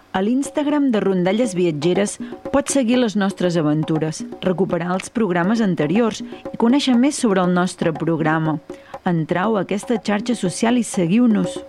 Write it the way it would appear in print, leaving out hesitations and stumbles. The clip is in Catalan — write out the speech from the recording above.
A l'Instagram de Rondalles Viatgeres pots seguir les nostres aventures, recuperar els programes anteriors i conèixer més sobre el nostre programa. Entrau a aquesta xarxa social i seguiu-nos.